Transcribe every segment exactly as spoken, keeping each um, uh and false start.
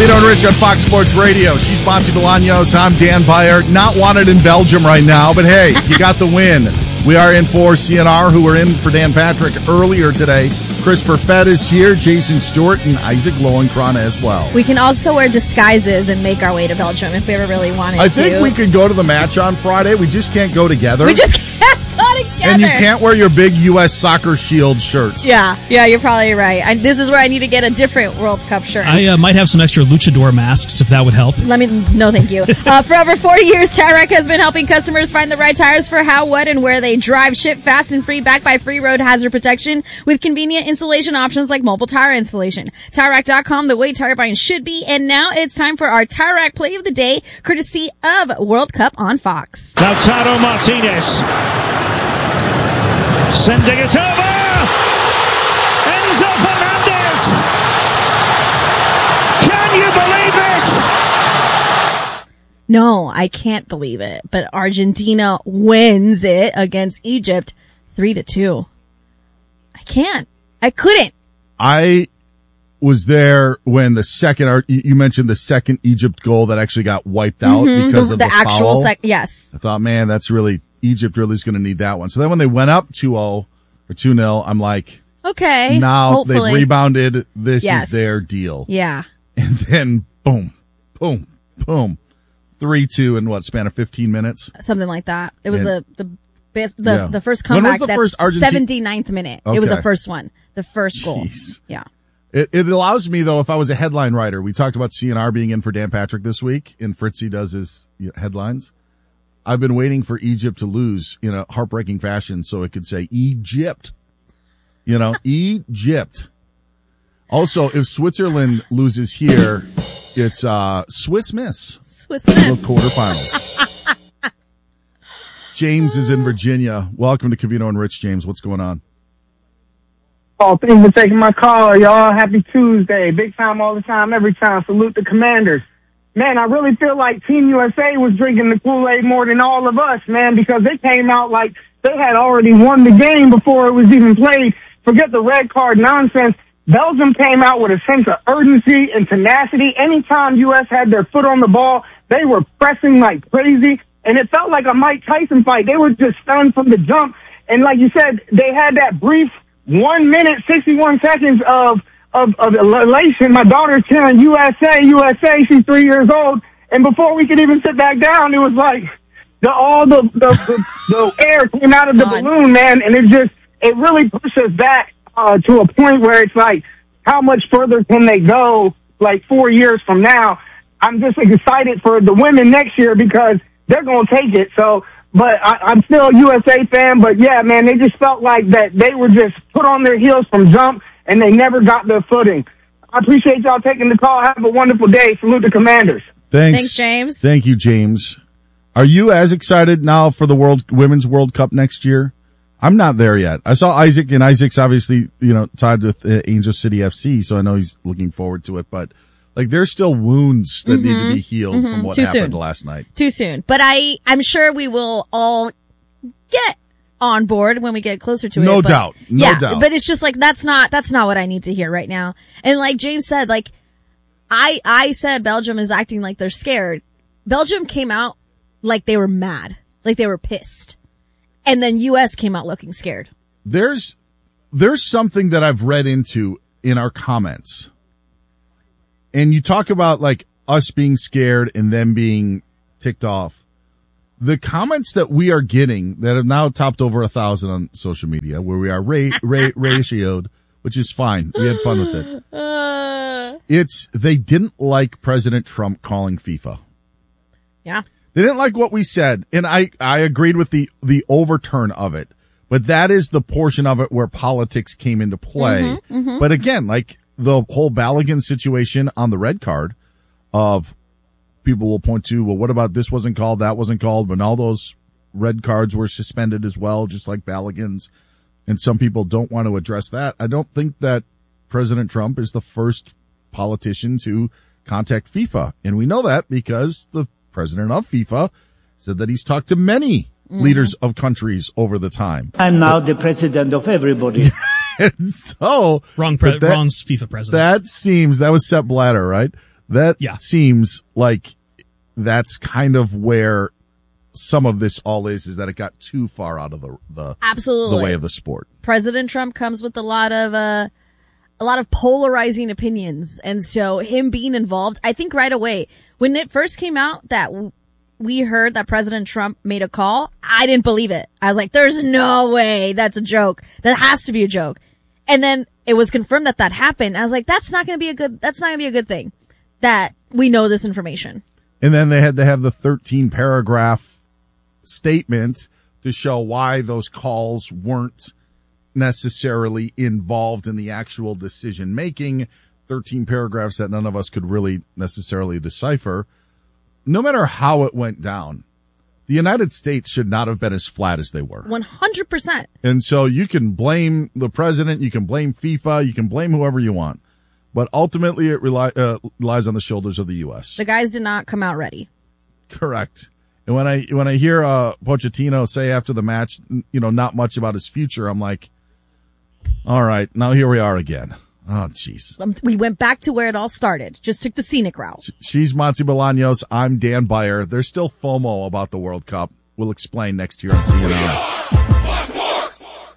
Covino and Rich on Fox Sports Radio. She's Bonsi Bolaños. I'm Dan Beyer. Not wanted in Belgium right now, but hey, you got the win. We are in for C N R, who were in for Dan Patrick earlier today. Chris Perfett is here, Jason Stewart, and Isaac Lowenkron as well. We can also wear disguises and make our way to Belgium if we ever really wanted to. I think to. we could go to the match on Friday. We just can't go together. We just can't go together. And you can't wear your big U S Soccer Shield shirts. Yeah, yeah, you're probably right. I, this is where I need to get a different World Cup shirt. I uh, might have some extra luchador masks if that would help. Let me, no thank you. uh, for over forty years, Tire Rack has been helping customers find the right tires for how, what, and where they drive. Ship fast and free, backed by free road hazard protection with convenient installation options like mobile tire installation. Tire Rack dot com, the way tire buying should be. And now it's time for our Tire Rack play of the day, courtesy of World Cup on Fox. Lautaro Martinez sending it over. Enzo Fernandez. Can you believe this? No, I can't believe it. But Argentina wins it against Egypt three to two. I can't. I couldn't. I was there when the second, you mentioned the second Egypt goal that actually got wiped out mm-hmm, because the, of the, the actual foul. Sec- yes. I thought, man, that's really, Egypt really is going to need that one. So then when they went up two oh or two nil, I'm like, okay, now hopefully. they've rebounded. This yes. is their deal. Yeah. And then boom, boom, boom. three two in what, span of fifteen minutes? Something like that. It was and, the, the best, the, yeah. the first comeback. The that's first Argentina- seventy-ninth minute. Okay. It was the first one. The first goal. Jeez. Yeah. It, it allows me, though, if I was a headline writer, we talked about C N R being in for Dan Patrick this week, and Fritzy does his headlines. I've been waiting for Egypt to lose in a heartbreaking fashion so it could say Egypt. You know, Egypt. Also, if Switzerland loses here, it's uh Swiss Miss. Swiss Miss. The quarterfinals. James is in Virginia. Welcome to Covino and Rich. James, what's going on? Oh, thanks for taking my call, y'all. Happy Tuesday. Big time all the time, every time. Salute the Commanders. Man, I really feel like Team U S A was drinking the Kool-Aid more than all of us, man, because they came out like they had already won the game before it was even played. Forget the red card nonsense. Belgium came out with a sense of urgency and tenacity. Anytime U S had their foot on the ball, they were pressing like crazy, and it felt like a Mike Tyson fight. They were just stunned from the jump. And like you said, they had that brief one minute, sixty-one seconds of Of, of elation. My daughter's cheering U S A, U S A. She's three years old, and before we could even sit back down, it was like the all the the, the, the air came out of the God. balloon, man, and it just it really pushes back uh, to a point where it's like, how much further can they go? Like four years from now, I'm just excited for the women next year because they're gonna take it. So, but I, I'm still a U S A fan. But yeah, man, they just felt like that they were just put on their heels from jump, and they never got their footing. I appreciate y'all taking the call. Have a wonderful day. Salute the Commanders. Thanks. Thanks, James. Thank you, James. Are you as excited now for the World Women's World Cup next year? I'm not there yet. I saw Isaac, and Isaac's obviously, you know, tied with uh, Angel City F C, so I know he's looking forward to it. But, like, there's still wounds that mm-hmm. need to be healed mm-hmm. from what Too happened soon. last night. Too soon. But I, I'm sure we will all get on board when we get closer to it. No but, doubt. No yeah, doubt. But it's just like, that's not, that's not what I need to hear right now. And like James said, like, I, I said Belgium is acting like they're scared. Belgium came out like they were mad, like they were pissed. And then U S came out looking scared. There's, there's something that I've read into in our comments. And you talk about like us being scared and them being ticked off. The comments that we are getting that have now topped over a thousand on social media, where we are ra- ra- ratioed, which is fine. We had fun with it. Uh, it's, they didn't like President Trump calling FIFA. Yeah. They didn't like what we said. And I, I agreed with the, the overturn of it, but that is the portion of it where politics came into play. Mm-hmm, mm-hmm. But again, like the whole Balogun situation on the red card of, people will point to, well, what about this wasn't called, that wasn't called, but all those red cards were suspended as well, just like Balogun's. And some people don't want to address that. I don't think that President Trump is the first politician to contact FIFA. And we know that because the president of FIFA said that he's talked to many mm-hmm. leaders of countries over the time. I'm now the president of everybody. And so wrong, pre- that, wrong FIFA president. That seems, that was Sepp Blatter, right? That Yeah. seems like that's kind of where some of this all is, is that it got too far out of the, the, Absolutely. the way of the sport. President Trump comes with a lot of, uh, a lot of polarizing opinions. And so him being involved, I think right away, when it first came out that w- we heard that President Trump made a call, I didn't believe it. I was like, there's no way that's a joke. That has to be a joke. And then it was confirmed that that happened. I was like, that's not going to be a good, that's not going to be a good thing that we know this information. And then they had to have the thirteen paragraph statement to show why those calls weren't necessarily involved in the actual decision making. thirteen paragraphs that none of us could really necessarily decipher. No matter how it went down, the United States should not have been as flat as they were. one hundred percent. And so you can blame the president, you can blame FIFA, you can blame whoever you want. But ultimately it rely, uh, lies on the shoulders of the U S. The guys did not come out ready. Correct. And when I, when I hear, uh, Pochettino say after the match, you know, not much about his future, I'm like, all right, now here we are again. Oh, jeez. Um, we went back to where it all started. Just took the scenic route. She's Monty Bolaños. I'm Dan Beyer. There's still FOMO about the World Cup. We'll explain next year on C N R.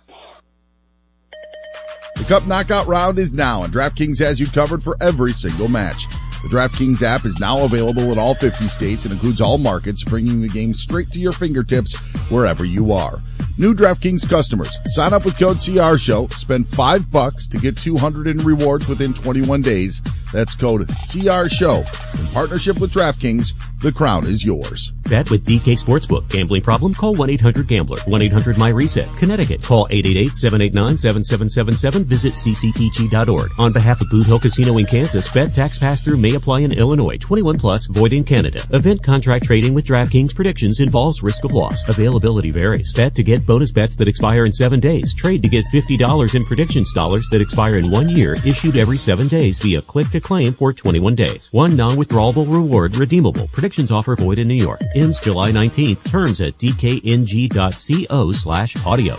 The Cup Knockout Round is now, and DraftKings has you covered for every single match. The DraftKings app is now available in all fifty states and includes all markets, bringing the game straight to your fingertips wherever you are. New DraftKings customers, sign up with code C R Show, spend five bucks to get two hundred in rewards within twenty-one days. That's code C R Show. In partnership with DraftKings, the crown is yours. Bet with D K Sportsbook. Gambling problem? Call one eight hundred gambler. one eight hundred my reset. Connecticut. Call eight eight eight, seven eight nine, seven seven seven seven. Visit c c p g dot org. On behalf of Boot Hill Casino in Kansas, bet tax pass-through may apply in Illinois. twenty-one plus, void in Canada. Event contract trading with DraftKings predictions involves risk of loss. Availability varies. Bet to get bonus bets that expire in seven days. Trade to get fifty dollars in predictions dollars that expire in one year, issued every seven days via click-to-claim for twenty-one days. One non-withdrawable reward redeemable. Predictions offer void in New York. Ends July nineteenth. Terms at d k n g dot co slash audio.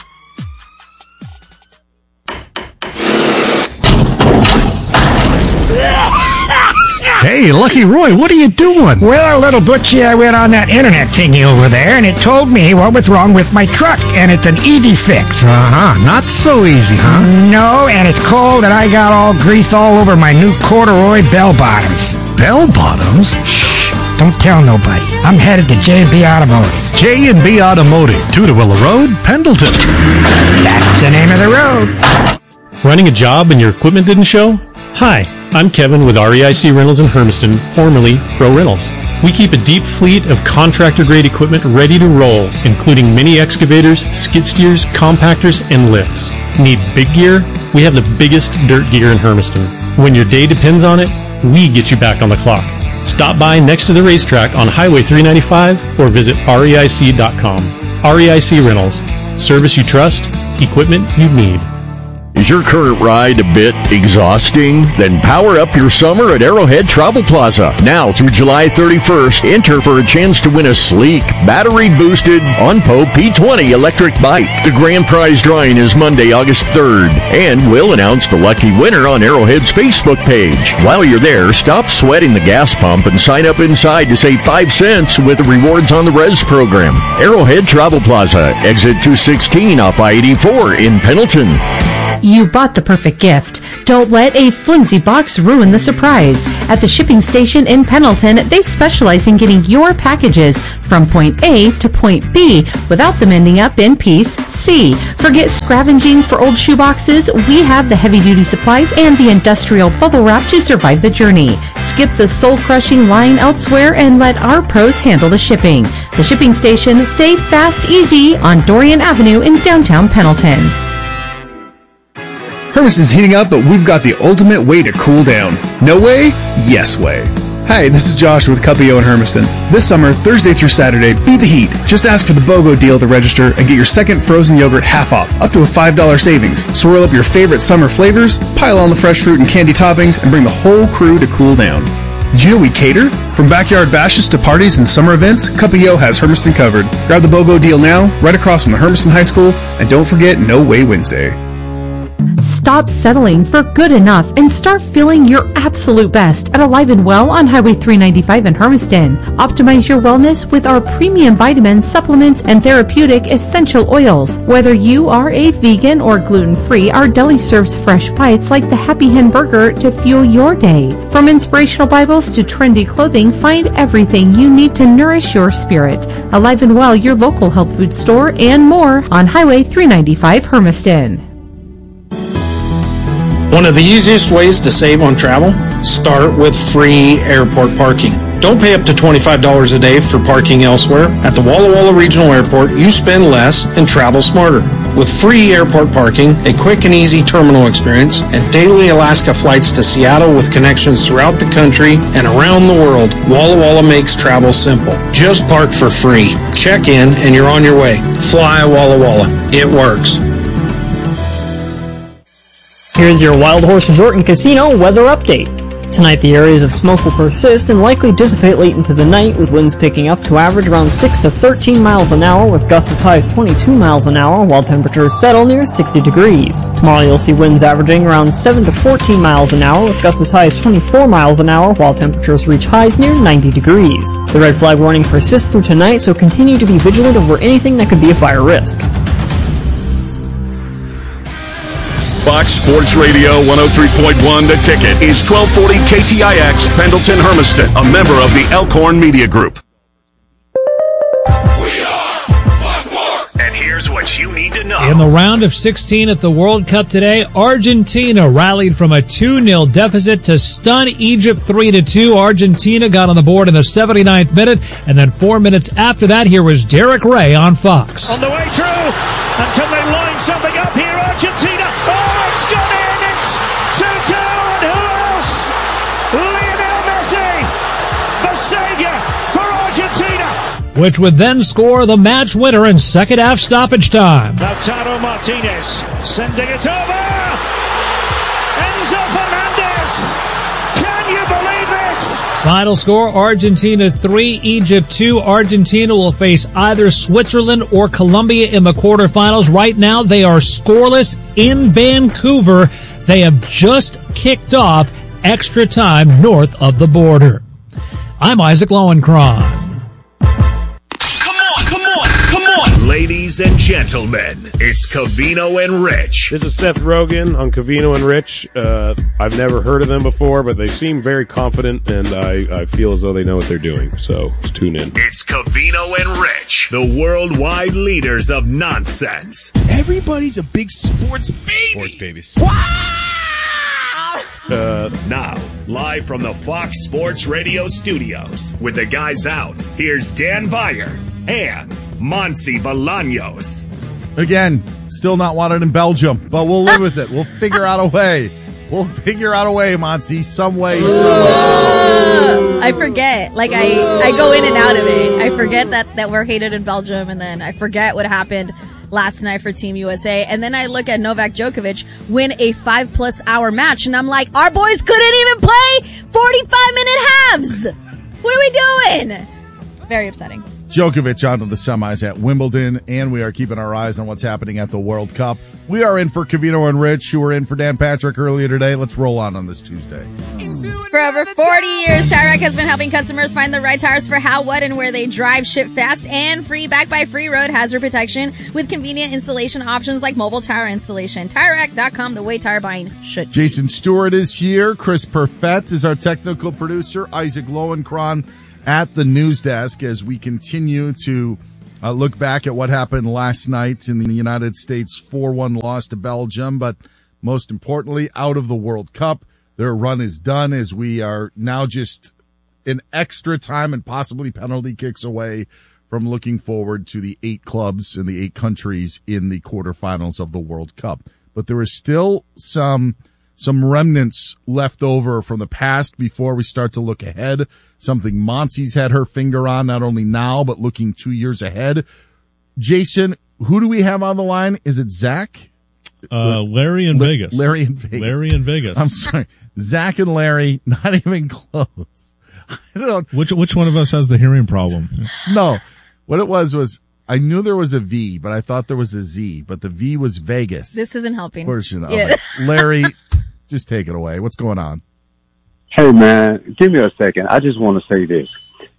Hey, Lucky Roy, what are you doing? Well, little Butchie, I went on that internet thingy over there, and it told me what was wrong with my truck, and it's an easy fix. Uh-huh, not so easy, huh? No, and it's cold, and I got all greased all over my new corduroy bell bottoms. Bell bottoms? Shh, don't tell nobody. I'm headed to J and B Automotive. J and B Automotive, Tudorwilla Road, Pendleton. That's the name of the road. Running a job and your equipment didn't show? Hi, I'm Kevin with R E I C Rentals in Hermiston, formerly Pro Rentals. We keep a deep fleet of contractor-grade equipment ready to roll, including mini excavators, skid steers, compactors, and lifts. Need big gear? We have the biggest dirt gear in Hermiston. When your day depends on it, we get you back on the clock. Stop by next to the racetrack on Highway three ninety-five or visit R E I C dot com. R E I C Rentals. Service you trust, equipment you need. Is your current ride a bit exhausting? Then power up your summer at Arrowhead Travel Plaza. Now through July thirty-first, enter for a chance to win a sleek, battery-boosted OnPo P twenty electric bike. The grand prize drawing is Monday, August third, and we'll announce the lucky winner on Arrowhead's Facebook page. While you're there, stop sweating the gas pump and sign up inside to save five cents with the Rewards on the Res program. Arrowhead Travel Plaza, exit two sixteen off I eighty-four in Pendleton. You bought the perfect gift. Don't let a flimsy box ruin the surprise. At the shipping station in Pendleton, they specialize in getting your packages from point A to point B without them ending up in piece C. Forget scavenging for old shoeboxes. We have the heavy-duty supplies and the industrial bubble wrap to survive the journey. Skip the soul-crushing line elsewhere and let our pros handle the shipping. The shipping station, safe, fast, easy on Dorian Avenue in downtown Pendleton. Hermiston's heating up, but we've got the ultimate way to cool down. No way? Yes way. Hi, this is Josh with Cupio in Hermiston. This summer, Thursday through Saturday, beat the heat. Just ask for the BOGO deal to register and get your second frozen yogurt half off, up to a five dollars savings. Swirl up your favorite summer flavors, pile on the fresh fruit and candy toppings, and bring the whole crew to cool down. Did you know we cater? From backyard bashes to parties and summer events, Cupio has Hermiston covered. Grab the BOGO deal now, right across from the Hermiston High School, and don't forget No Way Wednesday. Stop settling for good enough and start feeling your absolute best at Alive and Well on Highway three ninety-five in Hermiston. Optimize your wellness with our premium vitamins, supplements, and therapeutic essential oils. Whether you are a vegan or gluten-free, our deli serves fresh bites like the Happy Hen Burger to fuel your day. From inspirational Bibles to trendy clothing, find everything you need to nourish your spirit. Alive and Well, your local health food store, and more on Highway three ninety-five, Hermiston. One of the easiest ways to save on travel? Start with free airport parking. Don't pay up to twenty-five dollars a day for parking elsewhere. At the Walla Walla Regional Airport, you spend less and travel smarter. With free airport parking, a quick and easy terminal experience, and daily Alaska flights to Seattle with connections throughout the country and around the world, Walla Walla makes travel simple. Just park for free. Check in and you're on your way. Fly Walla Walla. It works. Here's your Wild Horse Resort and Casino weather update. Tonight the areas of smoke will persist and likely dissipate late into the night, with winds picking up to average around six to thirteen miles an hour with gusts as high as twenty-two miles an hour, while temperatures settle near sixty degrees. Tomorrow you'll see winds averaging around seven to fourteen miles an hour with gusts as high as twenty-four miles an hour, while temperatures reach highs near ninety degrees. The red flag warning persists through tonight, so continue to be vigilant over anything that could be a fire risk. Fox Sports Radio one oh three point one The Ticket is twelve forty K T I X Pendleton Hermiston, a member of the Elkhorn Media Group. We are Fox Sports. And here's what you need to know. In the round of sixteen at the World Cup today, Argentina rallied from a two nil deficit to stun Egypt three to two. Argentina got on the board in the seventy-ninth minute, and then four minutes after that, here was Derek Ray on Fox. On the way through, and can they line something up here, Argentina? Oh, it's gone in! It's two two, and who else? Lionel Messi, the saviour for Argentina. Which would then score the match winner in second half stoppage time. Lautaro Martinez sending it over. Enzo Fernandez. Can you believe this? Final score, Argentina three, Egypt two. Argentina will face either Switzerland or Colombia in the quarterfinals. Right now, they are scoreless in Vancouver. They have just kicked off extra time north of the border. I'm Isaac Lowenkron. Ladies and gentlemen, it's Covino and Rich. This is Seth Rogen on Covino and Rich. Uh, I've never heard of them before, but they seem very confident, and I, I feel as though they know what they're doing. So let's tune in. It's Covino and Rich, the worldwide leaders of nonsense. Everybody's a big sports baby. Sports babies. Uh, now, live from the Fox Sports Radio studios, with the guys out, here's Dan Beyer and Monsi Bolaños. Again, still not wanted in Belgium, but we'll live with it. We'll figure out a way. We'll figure out a way, Monsi, some way, some way. I forget. Like, I, I go in and out of it. I forget that, that we're hated in Belgium, and then I forget what happened last night for Team U S A. And then I look at Novak Djokovic win a five plus hour match, and I'm like, our boys couldn't even play forty-five minute halves. What are we doing? Very upsetting. Djokovic onto the semis at Wimbledon, and we are keeping our eyes on what's happening at the World Cup. We are in for Covino and Rich, who were in for Dan Patrick earlier today. Let's roll on on this Tuesday. For over forty years, Tyrek has been helping customers find the right tires for how, what, and where they drive, ship fast and free, backed by free road hazard protection with convenient installation options like mobile tire installation. Tire Rack dot com, the way tire buying should be. Jason Stewart is here. Chris Perfett is our technical producer. Isaac Lowenkron at the news desk as we continue to uh, look back at what happened last night in the United States four one loss to Belgium, but most importantly, out of the World Cup. Their run is done as we are now just in extra time and possibly penalty kicks away from looking forward to the eight clubs and the eight countries in the quarterfinals of the World Cup. But there is still some some remnants left over from the past before we start to look ahead. Something Monsi's had her finger on, not only now, but looking two years ahead. Jason, who do we have on the line? Is it Zach? Uh, Larry in La- Vegas. Larry in Vegas. Larry in Vegas. I'm sorry. Zach and Larry, not even close. I don't Which which one of us has the hearing problem? No. What it was was I knew there was a V, but I thought there was a Z, but the V was Vegas. This isn't helping. Of course you know. Yeah. Larry, just take it away. What's going on? Hey, man, give me a second. I just want to say this.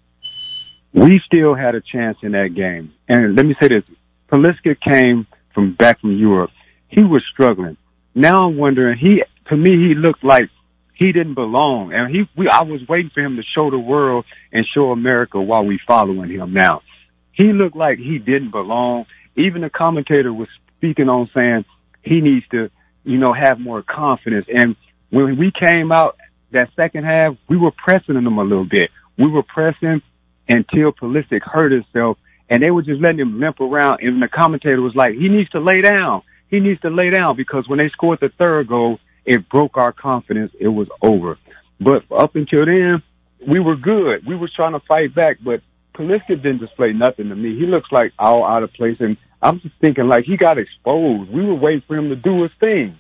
We still had a chance in that game. And let me say this. Pulisic came from back from Europe. He was struggling. Now I'm wondering, he, to me, he looked like he didn't belong. And he, we, I was waiting for him to show the world and show America while we following him now. He looked like he didn't belong. Even the commentator was speaking on saying he needs to, you know, have more confidence. And when we came out that second half, we were pressing him a little bit. We were pressing until Pulisic hurt himself, and they were just letting him limp around. And the commentator was like, he needs to lay down. He needs to lay down, because when they scored the third goal, it broke our confidence. It was over. But up until then, we were good. We were trying to fight back, but Pulisic didn't display nothing to me. He looks like all out of place, and I'm just thinking like he got exposed. We were waiting for him to do his thing.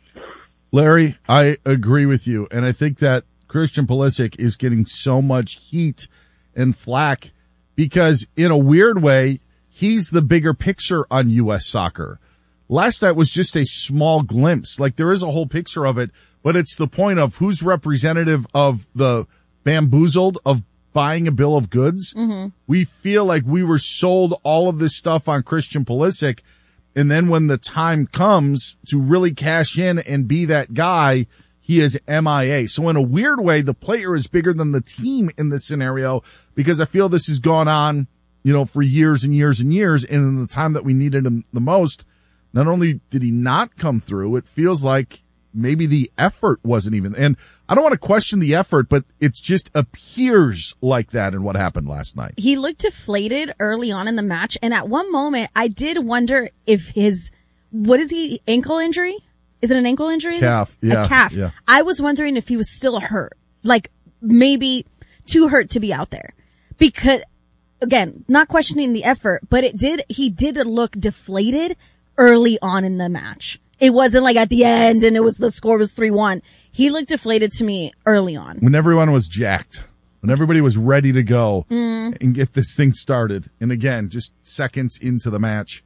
Larry, I agree with you, and I think that Christian Pulisic is getting so much heat and flack because, in a weird way, he's the bigger picture on U S soccer. Last night was just a small glimpse. Like, there is a whole picture of it, but it's the point of who's representative of the bamboozled, of buying a bill of goods. Mm-hmm. We feel like we were sold all of this stuff on Christian Pulisic, and then when the time comes to really cash in and be that guy, he is M I A. So in a weird way, the player is bigger than the team in this scenario, because I feel this has gone on, you know, for years and years and years. And in the time that we needed him the most, not only did he not come through, it feels like maybe the effort wasn't even, and I don't want to question the effort, but it just appears like that in what happened last night. He looked deflated early on in the match, and at one moment, I did wonder if his, what is he, ankle injury? Is it an ankle injury? Calf, yeah. A calf. Yeah. I was wondering if he was still hurt, like maybe too hurt to be out there. Because, again, not questioning the effort, but it did, he did look deflated early on in the match. It wasn't like at the end and it was, the score was three one. He looked deflated to me early on. When everyone was jacked, when everybody was ready to go Mm. and get this thing started. And again, just seconds into the match,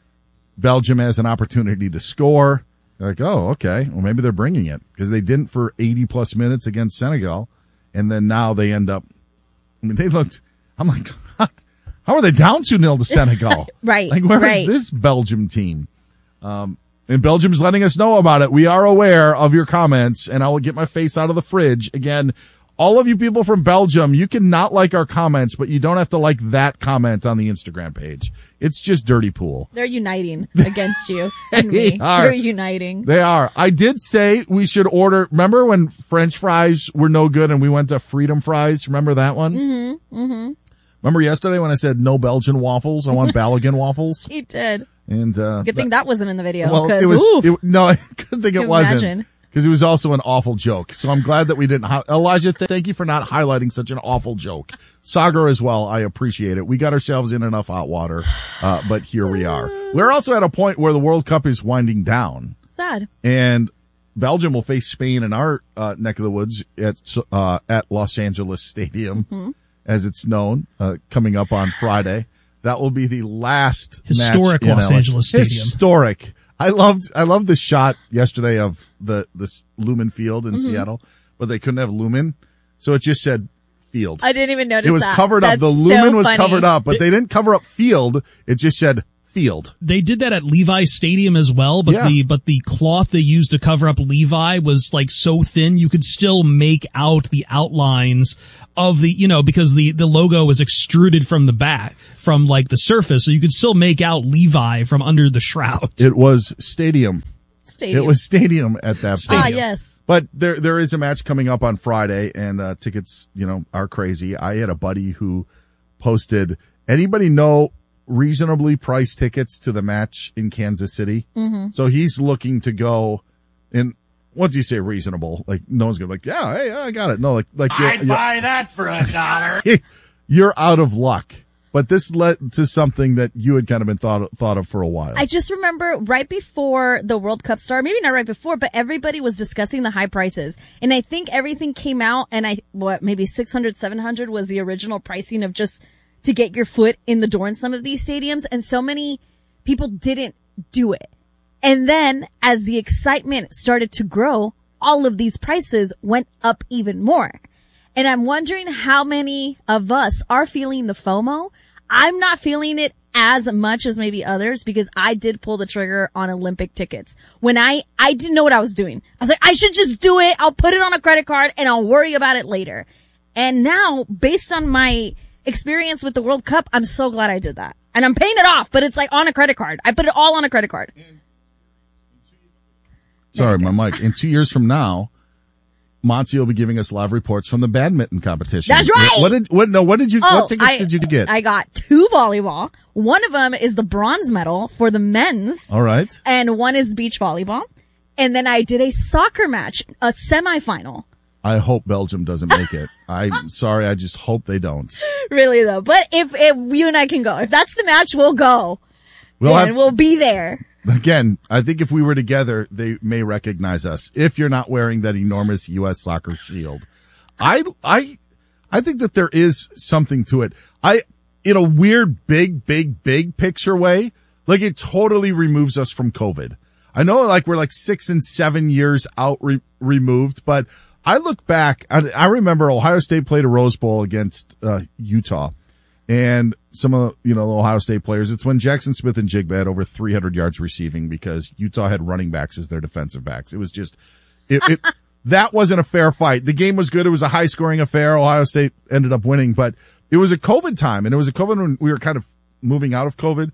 Belgium has an opportunity to score. They're like, oh, okay. Well, maybe they're bringing it, because they didn't for eighty plus minutes against Senegal. And then now they end up, I mean, they looked, I'm like, God, how are they down two nil to Senegal? Right. Like, where right. is this Belgium team? Um, and Belgium's letting us know about it. We are aware of your comments, and I will get my face out of the fridge. Again, all of you people from Belgium, you can not like our comments, but you don't have to like that comment on the Instagram page. It's just dirty pool. They're uniting against you and me. They are. They're uniting. They are. I did say we should order, remember when French fries were no good and we went to Freedom Fries? Remember that one? Mm-hmm. Mm-hmm. Remember yesterday when I said no Belgian waffles? I want Balogun waffles. He did. And, uh, Good thing that wasn't in the video. well, it 'cause, was, oof. it, no, I couldn't think it Can wasn't. imagine. Because it was also an awful joke. So I'm glad that we didn't. Hi- Elijah, th- thank you for not highlighting such an awful joke. Sagar as well. I appreciate it. We got ourselves in enough hot water, uh, but here we are. We're also at a point where the World Cup is winding down, Sad. and Belgium will face Spain in our uh, neck of the woods at uh, at Los Angeles Stadium, Mhm. as it's known, uh, coming up on Friday. That will be the last Historic match in Los L A. Angeles Stadium. Historic. I loved I loved the shot yesterday of the this Lumen Field in Mhm. Seattle, but they couldn't have Lumen, so it just said Field. I didn't even notice It was that. covered up. That's The so Lumen was funny. covered up, but they didn't cover up Field. It just said Field. They did that at Levi Stadium as well, but Yeah. the but the cloth they used to cover up Levi was like so thin you could still make out the outlines of the, you know, because the the logo was extruded from the back, from like the surface, so you could still make out Levi from under the shroud. It was Stadium. Stadium. It was Stadium at that point. Ah, yes. But there, there is a match coming up on Friday, and uh, tickets, you know, are crazy. I had a buddy who posted, anybody know reasonably priced tickets to the match in Kansas City? Mhm. So he's looking to go, and once you say reasonable, like no one's gonna be like, yeah, hey, I got it. No, like, like you're, I'd you're, buy that for a dollar. you're out of luck. But this led to something that you had kind of been thought thought of for a while. I just remember right before the World Cup started, maybe not right before, but everybody was discussing the high prices. And I think everything came out, and I, what, maybe six hundred, seven hundred was the original pricing of just to get your foot in the door in some of these stadiums, and so many people didn't do it. And then as the excitement started to grow, all of these prices went up even more. And I'm wondering how many of us are feeling the FOMO. I'm not feeling it as much as maybe others because I did pull the trigger on Olympic tickets. When I, I didn't know what I was doing. I was like, I should just do it. I'll put it on a credit card and I'll worry about it later. And now, based on my experience with the World Cup, I'm so glad I did that. And I'm paying it off, but it's like on a credit card. I put it all on a credit card. Sorry, my mic. In two years from now, Monty will be giving us live reports from the badminton competition. That's right. What did what? No, what did you? Oh, what tickets I, did you get? I got two volleyball. One of them is the bronze medal for the men's. All right. And one is beach volleyball. And then I did a soccer match, a semifinal. I hope Belgium doesn't make it. I'm sorry. I just hope they don't. Really though, but if if you and I can go, if that's the match, we'll go. We'll and have, we'll be there. Again, I think if we were together, they may recognize us if you're not wearing that enormous U S soccer shield. I, I, I think that there is something to it. I, in a weird, big, big, big picture way, like it totally removes us from COVID. I know like we're like six and seven years out re- removed, but I look back, I, I remember Ohio State played a Rose Bowl against, uh, Utah. And some of, you know, the Ohio State players, it's when Jackson Smith and Jigba had over three hundred yards receiving because Utah had running backs as their defensive backs. It was just, it, it that wasn't a fair fight. The game was good. It was a high scoring affair. Ohio State ended up winning, but it was a COVID time and it was a COVID when we were kind of moving out of COVID.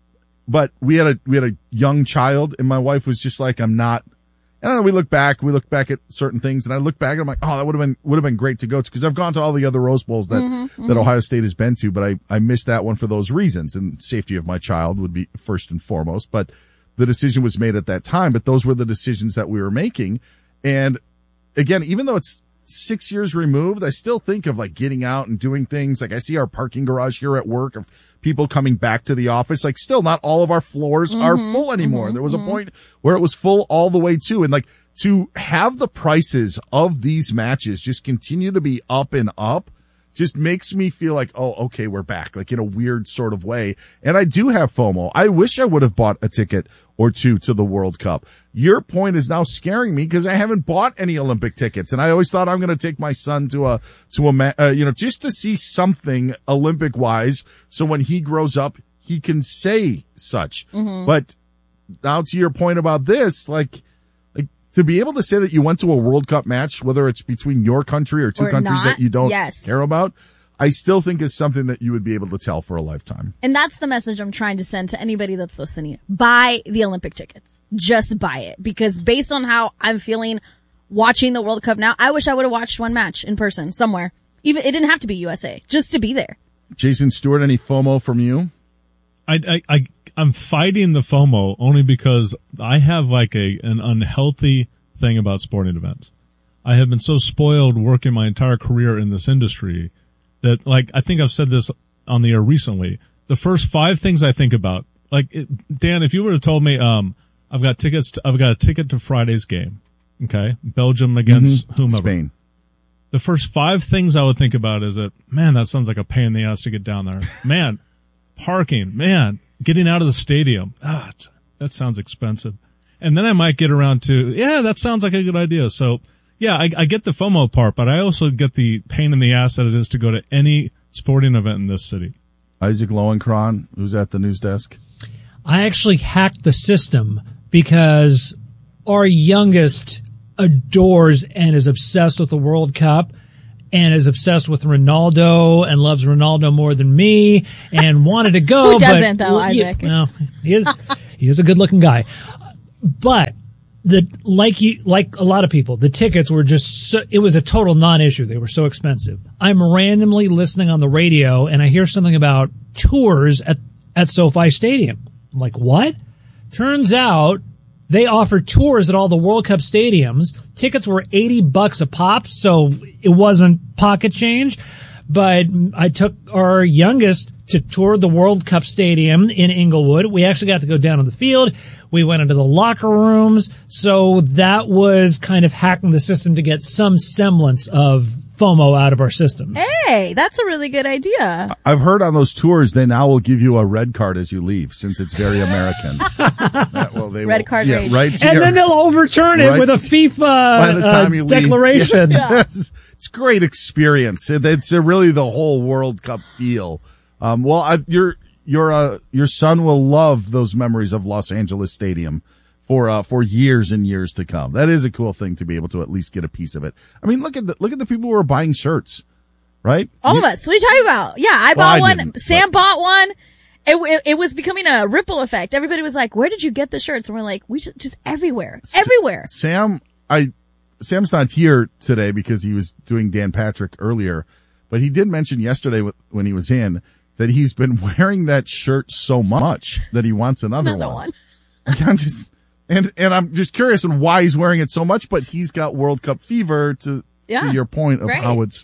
But we had a, we had a young child and my wife was just like, I'm not, I don't know, we look back, we look back at certain things and I look back and I'm like, oh, that would have been, would have been great to go to because I've gone to all the other Rose Bowls that, Mm-hmm, that mm-hmm. Ohio State has been to, but I, I missed that one for those reasons and safety of my child would be first and foremost. But the decision was made at that time, but those were the decisions that we were making. And again, even though it's six years removed, I still think of like getting out and doing things. Like I see our parking garage here at work of people coming back to the office. Like still not all of our floors Mm-hmm, are full anymore. mm-hmm, There was mm-hmm. a point where it was full all the way to, and like to have the prices of these matches just continue to be up and up just makes me feel like, oh, okay, we're back, like in a weird sort of way. And I do have FOMO. I wish I would have bought a ticket or two to the World Cup. Your point is now scaring me because I haven't bought any Olympic tickets. And I always thought I'm going to take my son to a, to a, ma- uh, you know, just to see something Olympic wise. So when he grows up, he can say such. Mm-hmm. But now to your point about this, like, like to be able to say that you went to a World Cup match, whether it's between your country or two Or countries not, that you don't yes. care about, I still think is something that you would be able to tell for a lifetime. And that's the message I'm trying to send to anybody that's listening. Buy the Olympic tickets. Just buy it. Because based on how I'm feeling watching the World Cup now, I wish I would have watched one match in person somewhere. Even, it didn't have to be U S A, just to be there. Jason Stewart, any FOMO from you? I, I, I, I'm fighting the FOMO only because I have like a, an unhealthy thing about sporting events. I have been so spoiled working my entire career in this industry that, like, I think I've said this on the air recently. The first five things I think about, like, it, Dan, if you would have told me, um, I've got tickets, to, I've got a ticket to Friday's game. Okay. Belgium against Mm-hmm. whomever. Spain. The first five things I would think about is that, man, that sounds like a pain in the ass to get down there. Man, parking, man, getting out of the stadium. Ah, that sounds expensive. And then I might get around to, yeah, that sounds like a good idea. So, yeah, I, I get the FOMO part, but I also get the pain in the ass that it is to go to any sporting event in this city. Isaac Lowenkron, who's at the news desk. I actually hacked the system because our youngest adores and is obsessed with the World Cup and is obsessed with Ronaldo and loves Ronaldo more than me and wanted to go. Who doesn't, but, though, Isaac? Well, he is, he is a good looking guy. But the, like you, like a lot of people, the tickets were just so, it was a total non-issue. They were so expensive. I'm randomly listening on the radio and I hear something about tours at, at SoFi Stadium. I'm like, what? Turns out they offer tours at all the World Cup stadiums. Tickets were eighty bucks a pop, so it wasn't pocket change. But I took our youngest to tour the World Cup stadium in Inglewood. We actually got to go down on the field. We went into the locker rooms. So that was kind of hacking the system to get some semblance of FOMO out of our systems. Hey, that's a really good idea. I've heard on those tours they now will give you a red card as you leave, since it's very American. That- well, they Red will, card yeah, rage. right. And yeah, then they'll overturn it right. with a FIFA By the time uh, you leave. declaration. Yeah. It's it's a great experience. It- It's a really the whole World Cup feel. Um, well, I, your your uh, your son will love those memories of Los Angeles Stadium for uh, for years and years to come. That is a cool thing to be able to at least get a piece of it. I mean, look at the look at the people who are buying shirts, right? All You- of us. What are you talking about? Yeah, I Well, bought I one. didn't, Sam bought one. It, it it was becoming a ripple effect. Everybody was like, "Where did you get the shirts?" And we're like, "We should, just everywhere, everywhere." Sam, I, Sam's not here today because he was doing Dan Patrick earlier, but he did mention yesterday wh- when he was in that he's been wearing that shirt so much that he wants another, Another one. one. Like, I'm just, and, and I'm just curious on why he's wearing it so much, but he's got World Cup fever to, Yeah, to your point of right. how it's,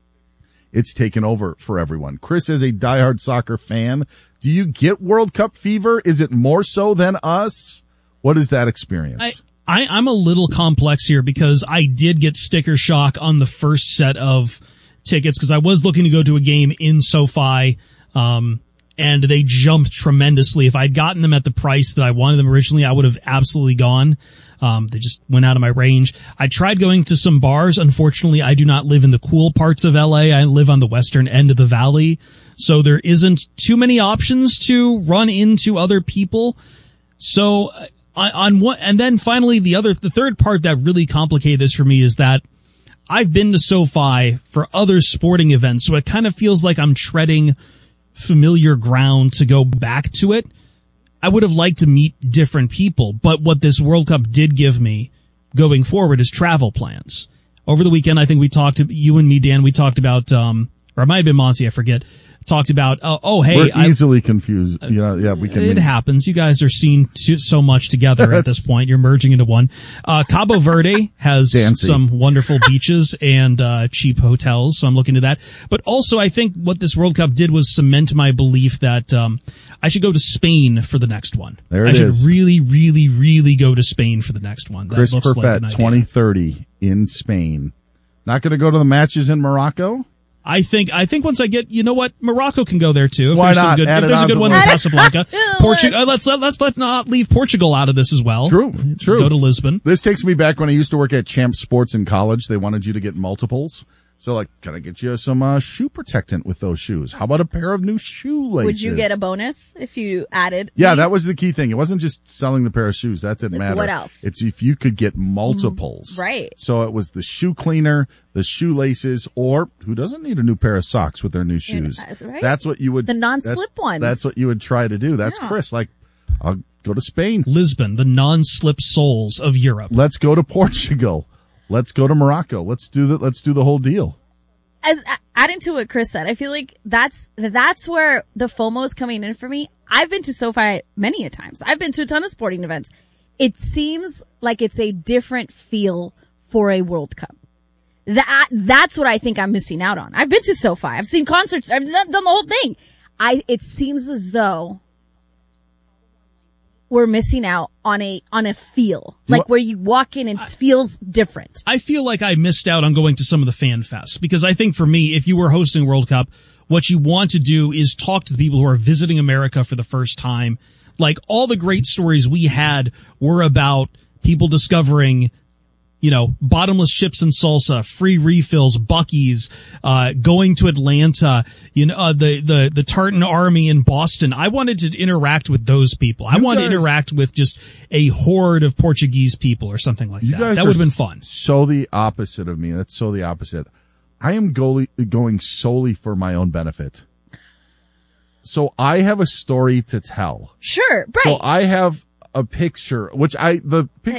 it's taken over for everyone. Chris is a diehard soccer fan. Do you get World Cup fever? Is it more so than us? What is that experience? I, I, I'm a little complex here because I did get sticker shock on the first set of tickets because I was looking to go to a game in SoFi, um, and they jumped tremendously. If I'd gotten them at the price that I wanted them originally, I would have absolutely gone. Um, they just went out of my range. I tried going to some bars. Unfortunately, I do not live in the cool parts of L A. I live on the western end of the valley. So there isn't too many options to run into other people. So on, on one, and then finally the other, the third part that really complicated this for me is that I've been to SoFi for other sporting events. So it kind of feels like I'm treading familiar ground to go back to it. I would have liked to meet different people, but what this World Cup did give me going forward is travel plans. Over the weekend, I think we talked to you and me, Dan, we talked about, um, or it might have been Monty, I forget, talked about, uh, oh, hey. We're I, easily confused. You know, yeah, we can. It happens. You guys are seen too, so much together at this point. You're merging into one. Uh, Cabo Verde has Dancy. some wonderful beaches and, uh, cheap hotels. So I'm looking to that. But also I think what this World Cup did was cement my belief that, um, I should go to Spain for the next one. There it I should is. really, really, really go to Spain for the next one. That Chris looks like an Perfett, idea. twenty thirty in Spain. Not going to go to the matches in Morocco? I think, I think once I get, you know what, Morocco can go there too. If Why there's some not? good, Add if it there's a on good to one the in list. Casablanca. Portugal, uh, let's, let's let not leave Portugal out of this as well. True, true. Go to Lisbon. This takes me back when I used to work at Champ Sports in college. They wanted you to get multiples. So like, can I get you some uh, shoe protectant with those shoes? How about a pair of new shoelaces? Would you get a bonus if you added? Yeah, these? that was the key thing. It wasn't just selling the pair of shoes. That didn't matter. What else? It's if you could get multiples. Right. So it was the shoe cleaner, the shoelaces, or who doesn't need a new pair of socks with their new shoes? that's right. That's what you would. The non-slip that's- ones. That's what you would try to do. That's Yeah. Chris. Like, I'll go to Spain. Lisbon, the non-slip soles of Europe. Let's go to Portugal. Let's go to Morocco. Let's do the, let's do the whole deal. As adding to what Chris said, I feel like that's that's where the FOMO is coming in for me. I've been to SoFi many a times. I've been to a ton of sporting events. It seems like it's a different feel for a World Cup. That that's what I think I'm missing out on. I've been to SoFi. I've seen concerts. I've done, done the whole thing. I it seems as though we're missing out on a on a feel, like What- where you walk in and it feels different. I feel like I missed out on going to some of the fan fests because I think for me, if you were hosting World Cup, what you want to do is talk to the people who are visiting America for the first time. Like all the great stories we had were about people discovering, you know, bottomless chips and salsa, free refills, Buc-ee's, uh, going to Atlanta, you know, uh, the, the, the Tartan Army in Boston. I wanted to interact with those people. I You wanted to guys- interact with just a horde of Portuguese people or something like You that. guys That are would have been fun. So the opposite of me. That's so the opposite. I am go- going solely for my own benefit. So I have a story to tell. Sure, right. So I have a picture, which I, the picture